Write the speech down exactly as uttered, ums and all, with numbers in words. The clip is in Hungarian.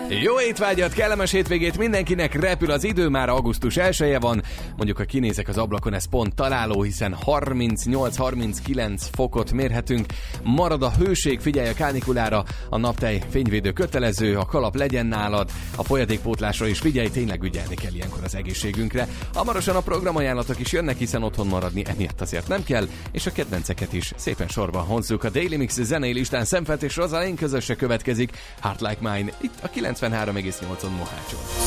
Jó étvágyat, kellemes hétvégét mindenkinek, repül az idő, már augusztus elseje van. Mondjuk, ha kinézek az ablakon, ez pont találó, hiszen harmincnyolc-harminckilenc fokot mérhetünk. Marad a hőség, figyelj a kánikulára, a naptej fényvédő kötelező, a kalap legyen nálad, a folyadékpótlásra is figyelj, tényleg ügyelni kell ilyenkor az egészségünkre. Hamarosan a programajánlatok is jönnek, hiszen otthon maradni emiatt azért nem kell, és a kedvenceket is szépen sorban hozzuk. A Daily Mix zenei listán Szemfelt és Rozalén közöse következik, Heart Like Mine, itt a kilencvenhárom egész nyolcon Mohácson.